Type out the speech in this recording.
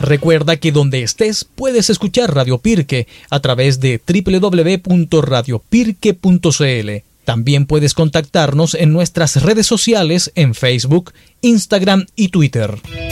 Recuerda que donde estés puedes escuchar Radio Pirque a través de www.radiopirque.cl. También puedes contactarnos en nuestras redes sociales en Facebook, Instagram y Twitter.